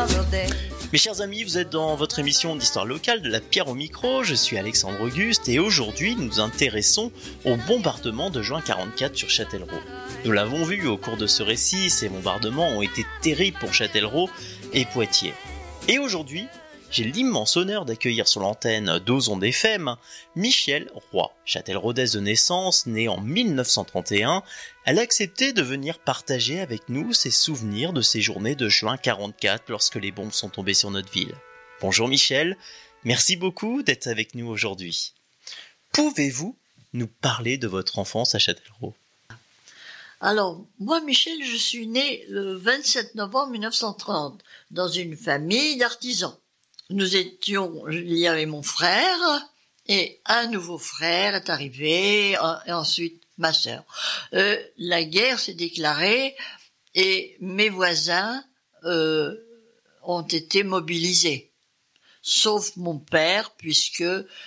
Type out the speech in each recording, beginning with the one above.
Mes chers amis, vous êtes dans votre émission d'histoire locale de la pierre au micro, je suis Alexandre Auguste et aujourd'hui nous nous intéressons au bombardement de juin 44 sur Châtellerault. Nous l'avons vu au cours de ce récit, ces bombardements ont été terribles pour Châtellerault et Poitiers. Et aujourd'hui, j'ai l'immense honneur d'accueillir sur l'antenne d'Ozon FM Michèle Roy, châtelleraultaise de naissance, née en 1931. Elle a accepté de venir partager avec nous ses souvenirs de ces journées de juin 44 lorsque les bombes sont tombées sur notre ville. Bonjour Michèle, merci beaucoup d'être avec nous aujourd'hui. Pouvez-vous nous parler de votre enfance à Châtellerault ? Alors, moi, Michèle, je suis née le 27 novembre 1930 dans une famille d'artisans. Il y avait mon frère et un nouveau frère est arrivé et ensuite ma sœur. La guerre s'est déclarée et mes voisins ont été mobilisés, sauf mon père puisque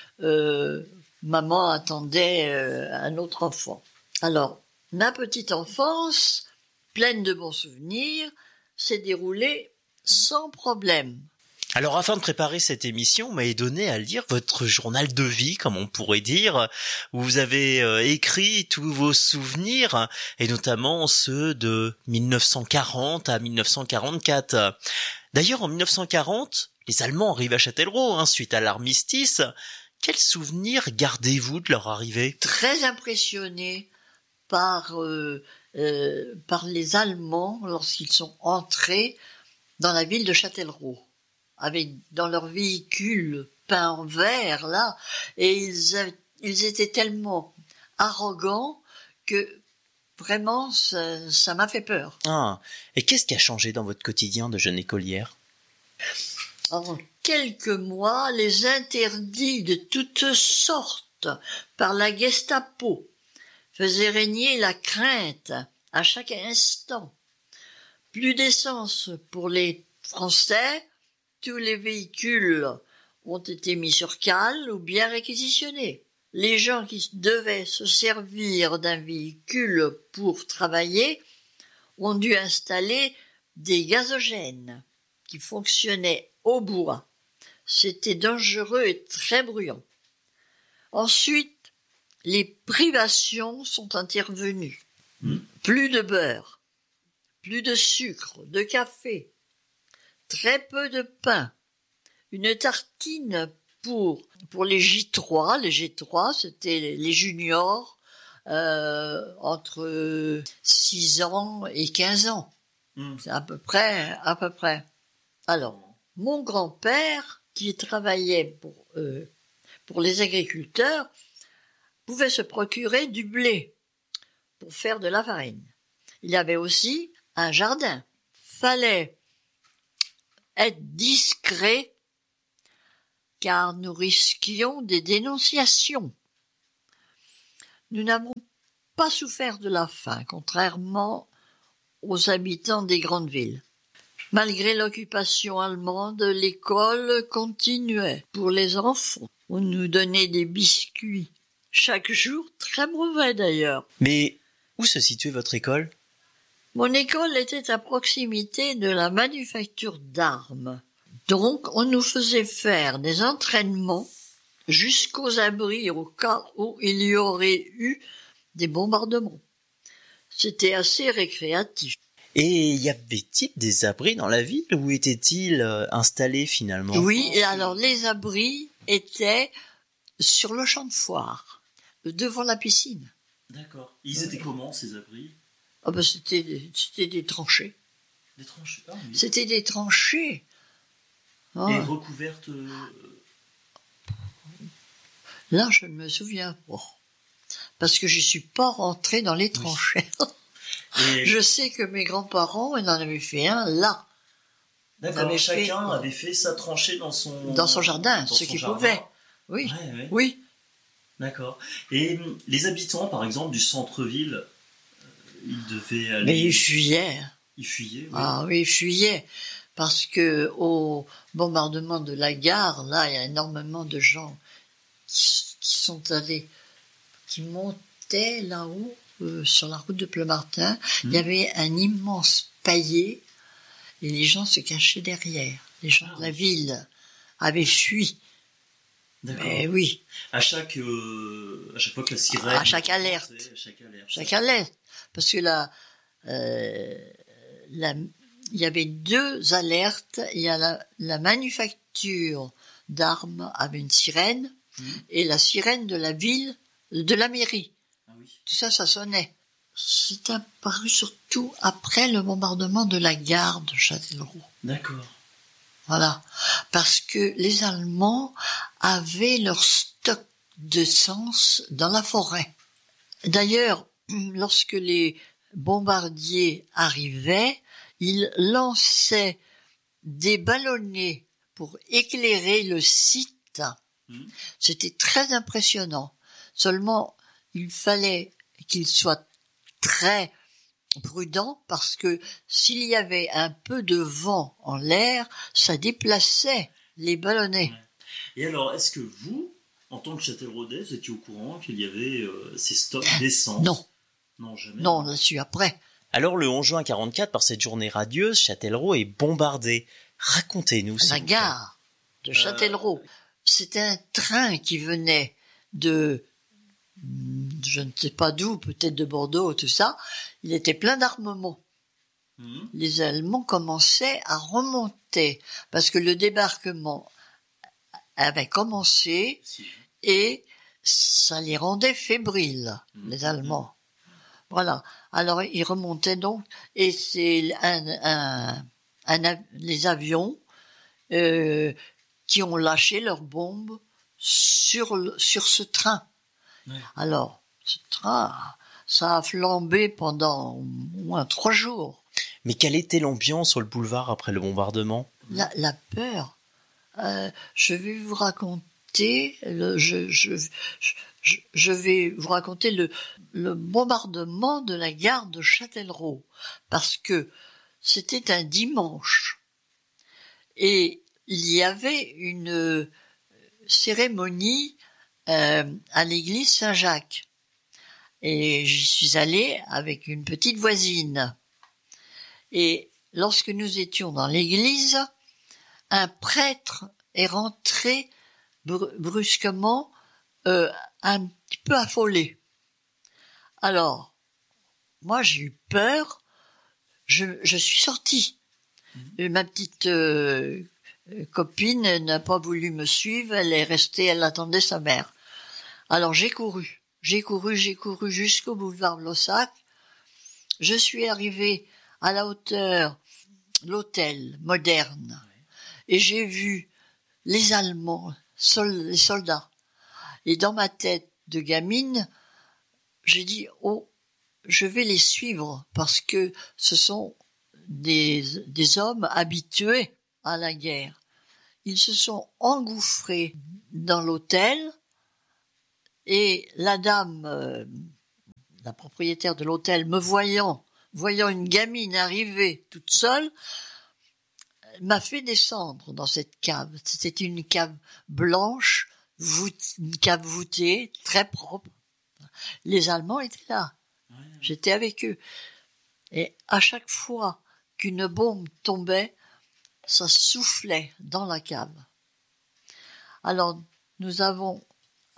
maman attendait un autre enfant. Alors, ma petite enfance, pleine de bons souvenirs, s'est déroulée sans problème. Alors afin de préparer cette émission, vous m'avez donné à lire votre journal de vie, comme on pourrait dire, où vous avez écrit tous vos souvenirs, et notamment ceux de 1940 à 1944. D'ailleurs, en 1940, les Allemands arrivent à Châtellerault, suite à l'armistice. Quels souvenirs gardez-vous de leur arrivée ? Très impressionné par les Allemands lorsqu'ils sont entrés dans la ville de Châtellerault, avec dans leur véhicule peint en vert là, et ils étaient tellement arrogants que vraiment ça m'a fait peur. Ah, et qu'est-ce qui a changé dans votre quotidien de jeune écolière ? En quelques mois, les interdits de toutes sortes par la Gestapo faisaient régner la crainte à chaque instant. Plus d'essence pour les Français, tous les véhicules ont été mis sur cale ou bien réquisitionnés. Les gens qui devaient se servir d'un véhicule pour travailler ont dû installer des gazogènes qui fonctionnaient au bois. C'était dangereux et très bruyant. Ensuite, les privations sont intervenues. Plus de beurre, plus de sucre, de café, très peu de pain, une tartine pour les J3. Les G3, c'était les juniors entre 6 ans et 15 ans. C'est à peu près. Alors, mon grand-père, qui travaillait pour les agriculteurs, pouvait se procurer du blé pour faire de la farine. Il avait aussi un jardin. Fallait être discret, car nous risquions des dénonciations. Nous n'avons pas souffert de la faim, contrairement aux habitants des grandes villes. Malgré l'occupation allemande, l'école continuait. Pour les enfants, on nous donnait des biscuits chaque jour, très mauvais d'ailleurs. Mais où se situait votre école ? Mon école était à proximité de la manufacture d'armes. Donc, on nous faisait faire des entraînements jusqu'aux abris au cas où il y aurait eu des bombardements. C'était assez récréatif. Et y avait-il des abris dans la ville ou étaient-ils installés finalement ? Oui, et alors les abris étaient sur le champ de foire, devant la piscine. D'accord. Ils étaient comment ces abris ? Ah ben c'était des tranchées. Des tranchées, oui. C'était des tranchées. Oh. Et recouvertes... Là, je ne me souviens pas. Parce que je suis pas rentrée dans les tranchées. Et... Je sais que mes grands-parents, ils en avaient fait un là. D'accord, chacun avait fait sa tranchée dans son jardin, ce qu'il pouvait. Oui, ouais. Oui. D'accord. Et les habitants, par exemple, du centre-ville, ils devaient aller... Mais ils fuyaient. Ils fuyaient, oui. Ah oui, ils fuyaient. Parce que au bombardement de la gare, là, il y a énormément de gens qui sont allés, qui montaient là-haut, sur la route de Pleumartin. Il y avait un immense paillet, et les gens se cachaient derrière. Les gens de la ville avaient fui. D'accord. Mais oui. À chaque fois que la sirène... À chaque alerte. Chaque alerte. Parce que il y avait 2 alertes. Il y a la manufacture d'armes avait une sirène et la sirène de la ville, de la mairie. Ah oui. Tout ça, ça sonnait. C'est apparu surtout après le bombardement de la gare de Châtellerault. D'accord. Voilà. Parce que les Allemands avaient leur stock d'essence dans la forêt. D'ailleurs, lorsque les bombardiers arrivaient, ils lançaient des ballonnets pour éclairer le site. C'était très impressionnant. Seulement, il fallait qu'ils soient très prudents parce que s'il y avait un peu de vent en l'air, ça déplaçait les ballonnets. Et alors, est-ce que vous, en tant que Châtelleraudais, vous étiez au courant qu'il y avait ces stocks d'essence? Non. Non, jamais. Non, on l'a su après. Alors, le 11 juin 44, par cette journée radieuse, Châtellerault est bombardé. Racontez-nous. La gare de Châtellerault. C'était un train qui venait de, je ne sais pas d'où, peut-être de Bordeaux, tout ça. Il était plein d'armements. Les Allemands commençaient à remonter parce que le débarquement avait commencé et ça les rendait fébriles, les Allemands. Voilà. Alors ils remontaient donc et c'est les avions qui ont lâché leurs bombes sur ce train. Ouais. Alors ce train, ça a flambé pendant au moins 3 jours. Mais quelle était l'ambiance sur le boulevard après le bombardement? La peur. Je vais vous raconter. Je vais vous raconter le bombardement de la gare de Châtellerault parce que c'était un dimanche et il y avait une cérémonie à l'église Saint-Jacques et j'y suis allée avec une petite voisine. Et lorsque nous étions dans l'église, un prêtre est rentré brusquement, un petit peu affolé. Alors, moi j'ai eu peur, je suis sortie. Ma petite copine n'a pas voulu me suivre, elle est restée, elle attendait sa mère. Alors j'ai couru jusqu'au boulevard Blossac. Je suis arrivée à la hauteur de l'hôtel moderne et j'ai vu les Allemands, les soldats. Et dans ma tête de gamine, j'ai dit « Oh, je vais les suivre parce que ce sont des hommes habitués à la guerre. » Ils se sont engouffrés dans l'hôtel et la dame, la propriétaire de l'hôtel, me voyant une gamine arriver toute seule, m'a fait descendre dans cette cave. C'était une cave blanche, une cave voûtée, très propre. Les Allemands étaient là. J'étais avec eux. Et à chaque fois qu'une bombe tombait, ça soufflait dans la cave. Alors, nous avons,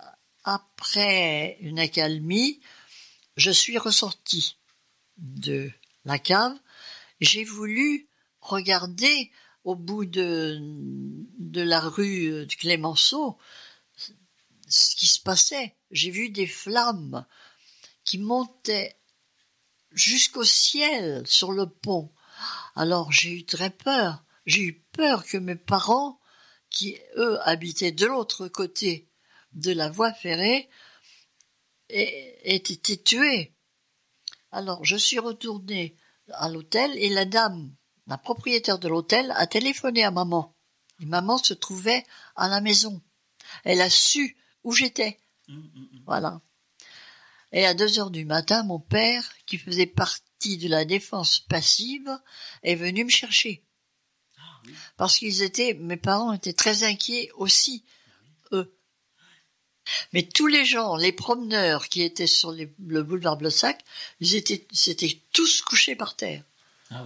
après une accalmie, je suis ressortie de la cave. J'ai voulu regarder au bout de la rue de Clémenceau ce qui se passait. J'ai vu des flammes qui montaient jusqu'au ciel sur le pont. Alors j'ai eu très peur. J'ai eu peur que mes parents, qui eux habitaient de l'autre côté de la voie ferrée, aient été tués. Alors je suis retournée à l'hôtel et la propriétaire de l'hôtel a téléphoné à maman. Et maman se trouvait à la maison. Elle a su où j'étais. Voilà. Et à 2h du matin, mon père, qui faisait partie de la défense passive, est venu me chercher. Parce mes parents étaient très inquiets aussi, eux. Mais tous les gens, les promeneurs qui étaient sur le boulevard Blossac, s'étaient tous couchés par terre. Ah oui.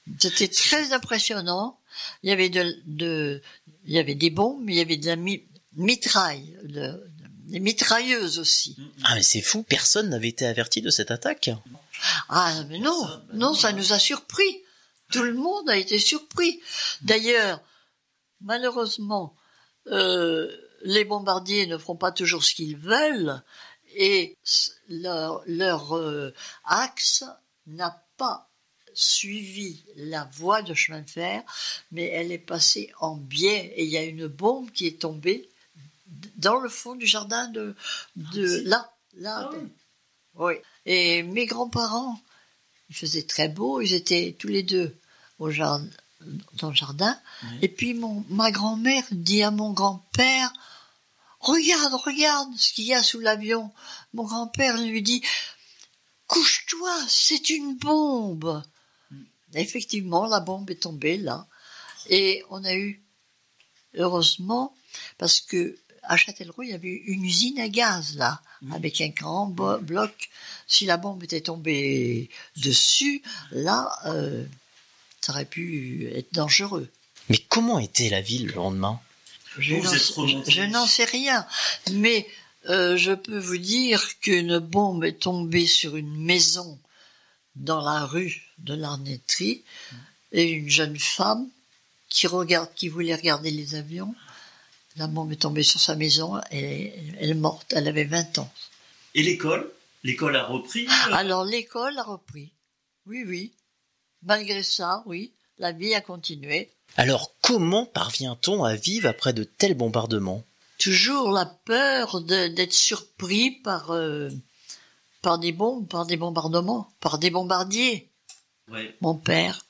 C'était très impressionnant. Il y avait il y avait des bombes, il y avait de la mitraille, des mitrailleuses aussi. Ah mais c'est fou, personne n'avait été averti de cette attaque. Ah mais non, ça nous a surpris. Tout le monde a été surpris. D'ailleurs, malheureusement, les bombardiers ne feront pas toujours ce qu'ils veulent et leur axe n'a pas suivi la voie de chemin de fer, mais elle est passée en biais et il y a une bombe qui est tombée dans le fond du jardin de là. Ah oui. Oui. Et mes grands-parents, il faisait très beau, ils étaient tous les deux dans le jardin. Oui. Et puis ma grand-mère dit à mon grand-père, regarde ce qu'il y a sous l'avion. Mon grand-père lui dit, couche-toi, c'est une bombe. Effectivement, la bombe est tombée là. Et on a eu, heureusement, parce que à Châtellerault, il y avait une usine à gaz là, avec un grand bloc. Si la bombe était tombée dessus, là, ça aurait pu être dangereux. Mais comment était la ville le lendemain ? Je n'en sais rien, mais je peux vous dire qu'une bombe est tombée sur une maison dans la rue de l'Arnêterie et une jeune femme qui voulait regarder les avions. La bombe est tombée sur sa maison et elle est morte. Elle avait 20 ans. Et l'école ? L'école a repris ? Alors l'école a repris. Oui. Malgré ça, oui, la vie a continué. Alors comment parvient-on à vivre après de tels bombardements ? Toujours la peur d'être surpris par des bombes, par des bombardements, par des bombardiers. Ouais. Mon père,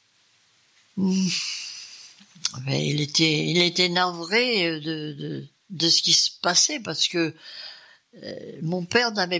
mais il était navré de ce qui se passait parce que mon père n'avait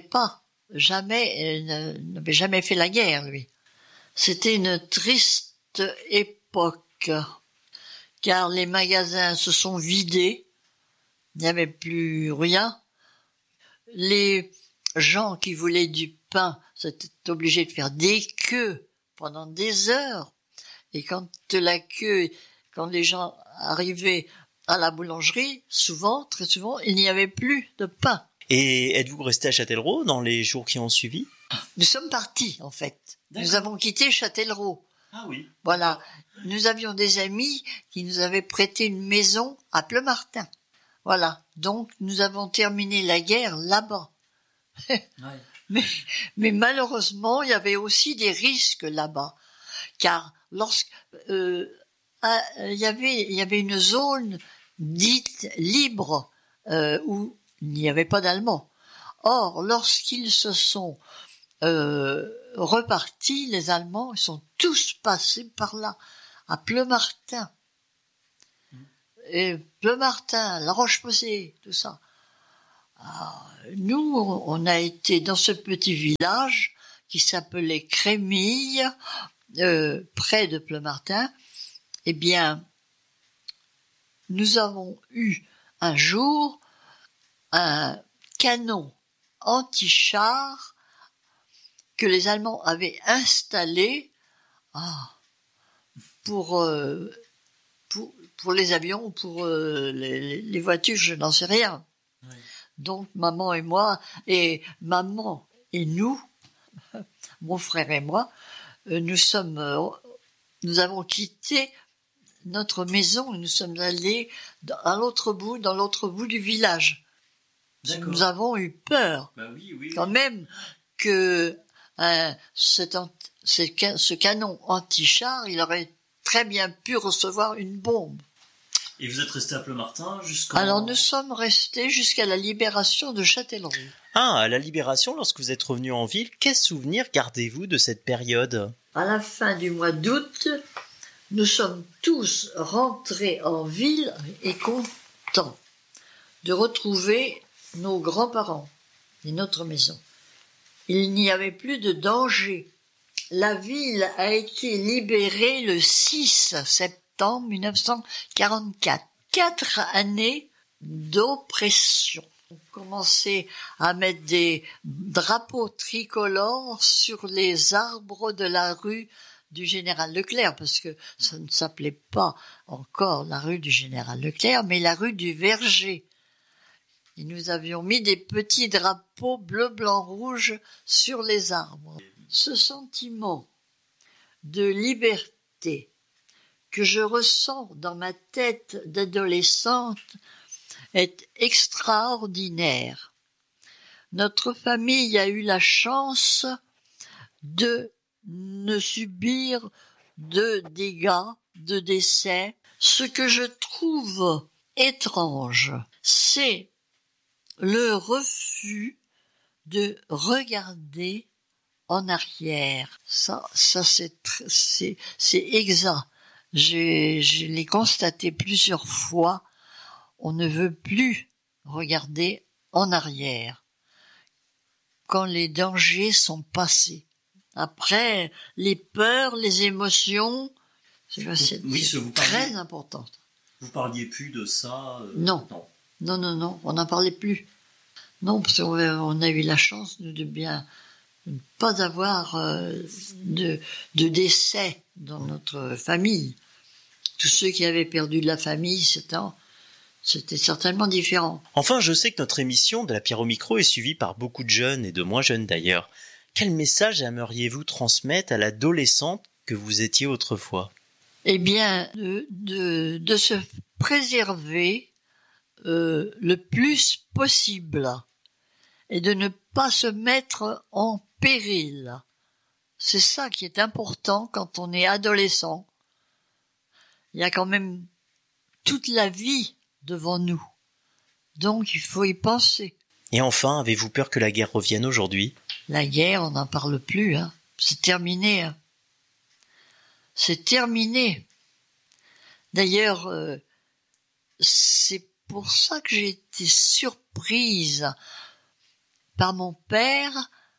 jamais fait la guerre, lui. C'était une triste époque, car les magasins se sont vidés, il n'y avait plus rien. Les gens qui voulaient du pain s'étaient obligés de faire des queues pendant des heures. Et quand les gens arrivaient à la boulangerie, très souvent, il n'y avait plus de pain. Et êtes-vous resté à Châtellerault dans les jours qui ont suivi ? Nous sommes partis, en fait. D'accord. Nous avons quitté Châtellerault. Ah oui. Voilà. Nous avions des amis qui nous avaient prêté une maison à Pleumartin. Voilà. Donc, nous avons terminé la guerre là-bas. Ouais. Mais malheureusement, il y avait aussi des risques là-bas. Car il y avait une zone dite libre, où il n'y avait pas d'Allemands. Or, lorsqu'ils se sont repartis, les Allemands, ils sont tous passés par là, à Pleumartin. Et Pleumartin, La Roche-Posay, tout ça. Alors, nous, on a été dans ce petit village qui s'appelait Crémille, près de Pleumartin. Eh bien, nous avons eu un jour un canon anti-char que les Allemands avaient installé pour les avions ou pour les voitures, je n'en sais rien. Oui. Donc maman et moi, et maman et nous, mon frère et moi, nous avons quitté notre maison et nous sommes allés dans l'autre bout du village. D'accord. Nous avons eu peur, quand même, que ce canon anti-char, il aurait très bien pu recevoir une bombe. Et vous êtes resté à Pleumartin Alors nous sommes restés jusqu'à la libération de Châtellerault. Ah, à la libération, lorsque vous êtes revenu en ville, quels souvenirs gardez-vous de cette période ? À la fin du mois d'août, nous sommes tous rentrés en ville et contents de retrouver nos grands-parents et notre maison. Il n'y avait plus de danger. La ville a été libérée le 6 septembre 1944. 4 années d'oppression. On commençait à mettre des drapeaux tricolores sur les arbres de la rue du Général Leclerc, parce que ça ne s'appelait pas encore la rue du Général Leclerc, mais la rue du Verger. Et nous avions mis des petits drapeaux bleu, blanc, rouge sur les arbres. Ce sentiment de liberté que je ressens dans ma tête d'adolescente est extraordinaire. Notre famille a eu la chance de ne subir de dégâts, de décès. Ce que je trouve étrange, c'est le refus de regarder en arrière. Ça c'est exact. Je l'ai constaté plusieurs fois. On ne veut plus regarder en arrière quand les dangers sont passés. Après, les peurs, les émotions, c'est très important. Vous parliez plus de ça Non, on n'en parlait plus. Non, parce qu'on a eu la chance de ne pas avoir de décès dans notre famille. Tous ceux qui avaient perdu de la famille, c'était certainement différent. Enfin, je sais que notre émission de la Pierre au micro est suivie par beaucoup de jeunes et de moins jeunes d'ailleurs. Quel message aimeriez-vous transmettre à l'adolescente que vous étiez autrefois ? Eh bien, de se préserver le plus possible et de ne pas se mettre en péril. C'est ça qui est important quand on est adolescent. Il y a quand même toute la vie devant nous. Donc, il faut y penser. Et enfin, avez-vous peur que la guerre revienne aujourd'hui ? La guerre, on n'en parle plus, hein. C'est terminé, hein. C'est terminé. D'ailleurs, c'est pour ça que j'ai été surprise par mon père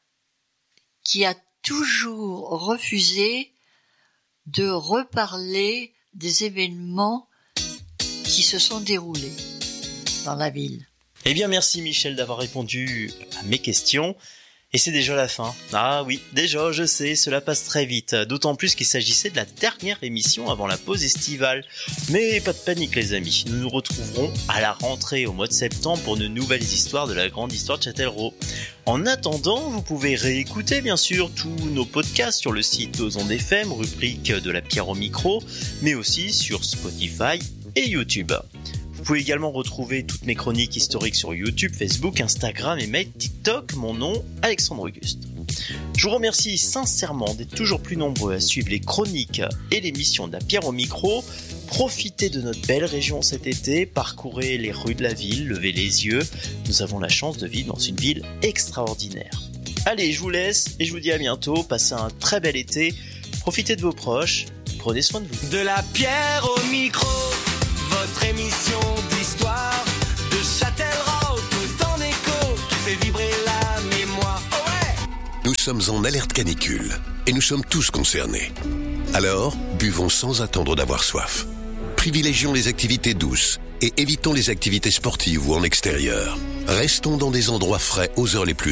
qui a toujours refusé de reparler des événements qui se sont déroulés dans la ville. Eh bien, merci Michel d'avoir répondu à mes questions. Et c'est déjà la fin. Ah oui, déjà, je sais, cela passe très vite. D'autant plus qu'il s'agissait de la dernière émission avant la pause estivale. Mais pas de panique les amis, nous nous retrouverons à la rentrée au mois de septembre pour de nouvelles histoires de la grande histoire de Châtellerault. En attendant, vous pouvez réécouter bien sûr tous nos podcasts sur le site Aux Ondes FM, rubrique de la Pierre au micro, mais aussi sur Spotify et YouTube. Vous pouvez également retrouver toutes mes chroniques historiques sur YouTube, Facebook, Instagram et même TikTok. Mon nom, Alexandre Auguste. Je vous remercie sincèrement d'être toujours plus nombreux à suivre les chroniques et l'émission de la Pierre au micro. Profitez de notre belle région cet été, parcourez les rues de la ville, levez les yeux. Nous avons la chance de vivre dans une ville extraordinaire. Allez, je vous laisse et je vous dis à bientôt. Passez un très bel été. Profitez de vos proches. Prenez soin de vous. De la Pierre au micro. Votre émission d'histoire de Châtellerault, tout en écho, qui fait vibrer la mémoire. Oh ouais! Nous sommes en alerte canicule et nous sommes tous concernés. Alors, buvons sans attendre d'avoir soif. Privilégions les activités douces et évitons les activités sportives ou en extérieur. Restons dans des endroits frais aux heures les plus